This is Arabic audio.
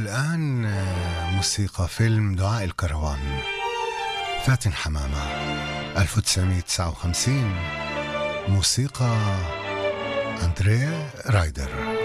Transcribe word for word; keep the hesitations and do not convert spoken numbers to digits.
والآن موسيقى فيلم دعاء الكروان، فاتن حمامة ألف وتسعمائة وتسعة وخمسين، موسيقى أندريه رايدر.